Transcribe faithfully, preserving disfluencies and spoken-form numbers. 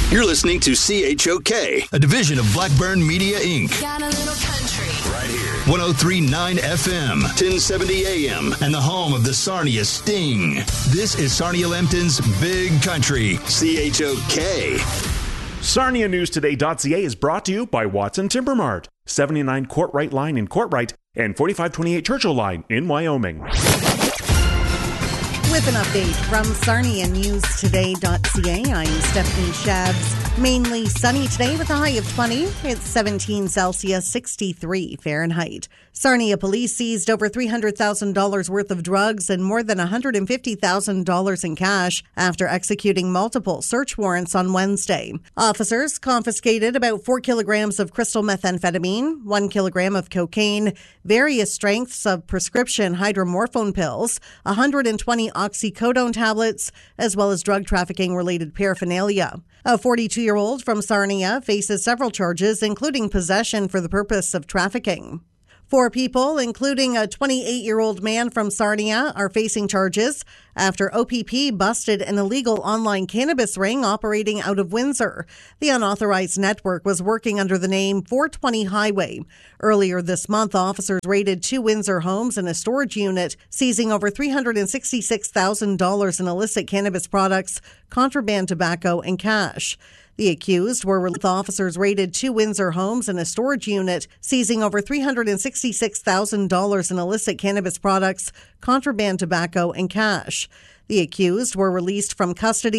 You're listening to C H O K, a division of Blackburn Media, Incorporated. Got a little country. Right here. one oh three point nine F M, ten seventy A M, and the home of the Sarnia Sting. This is Sarnia-Lambton's Big Country, C H O K. Sarnia News Today dot C A is brought to you by Watson Timber Mart, seventy-nine Courtright Line in Courtright and forty-five twenty-eight Churchill Line in Wyoming. With an update from Sarnia News Today dot C A, I'm Stephanie Shabs. Mainly sunny today with a high of twenty. It's seventeen Celsius, sixty-three Fahrenheit. Sarnia police seized over three hundred thousand dollars worth of drugs and more than one hundred fifty thousand dollars in cash after executing multiple search warrants on Wednesday. Officers confiscated about four kilograms of crystal methamphetamine, one kilogram of cocaine, various strengths of prescription hydromorphone pills, one hundred twenty oxycodone tablets, as well as drug trafficking-related paraphernalia. A forty-two-year-old from Sarnia faces several charges, including possession for the purpose of trafficking. Four people, including a twenty-eight-year-old man from Sarnia, are facing charges after O P P busted an illegal online cannabis ring operating out of Windsor. The unauthorized network was working under the name four twenty Highway. Earlier this month, officers raided two Windsor homes and a storage unit, seizing over three hundred sixty-six thousand dollars in illicit cannabis products, contraband tobacco, and cash. The accused were with officers raided two Windsor homes and a storage unit, seizing over three hundred sixty-six thousand dollars in illicit cannabis products, contraband tobacco, and cash. The accused were released from custody